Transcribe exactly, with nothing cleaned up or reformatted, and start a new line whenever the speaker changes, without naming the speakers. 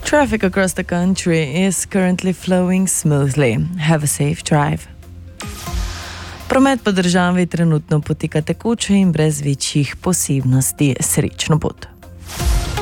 Traffic across the country is currently flowing smoothly. Have a safe drive. Promet po državi trenutno poteka tekoče in brez večjih posebnosti. Srečno pot.